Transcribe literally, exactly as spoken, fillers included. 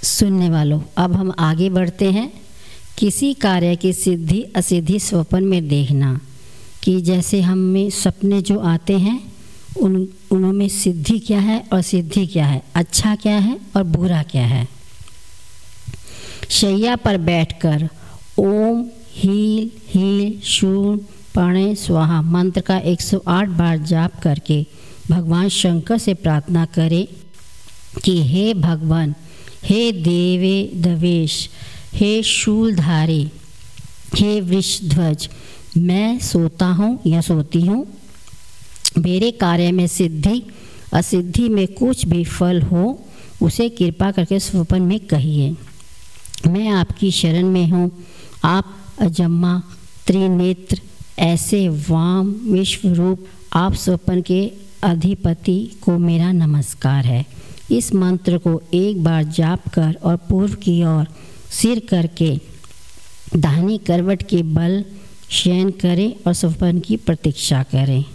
सुनने वालों, अब हम आगे बढ़ते हैं। किसी कार्य की सिद्धि असिद्धि स्वप्न में देखना, कि जैसे हमें सपने जो आते हैं उन उनमें सिद्धि क्या है और सिद्धि क्या है, अच्छा क्या है और बुरा क्या है। शैया पर बैठकर ओम हील हील शूल प्रणय स्वाहा मंत्र का एक सौ आठ बार जाप करके भगवान शंकर से प्रार्थना करें कि हे भगवान, हे देवे दवेश, हे शूलधारी, हे वृषध्वज, मैं सोता हूँ या सोती हूँ, मेरे कार्य में सिद्धि असिद्धि में कुछ भी फल हो उसे कृपा करके स्वप्न में कहिए। मैं आपकी शरण में हूँ। आप अजम्मा त्रिनेत्र ऐसे वाम विश्वरूप आप स्वप्न के अधिपति को मेरा नमस्कार है। इस मंत्र को एक बार जाप कर और पूर्व की ओर सिर करके दाहिनी करवट के बल शयन करें और स्वप्न की प्रतीक्षा करें।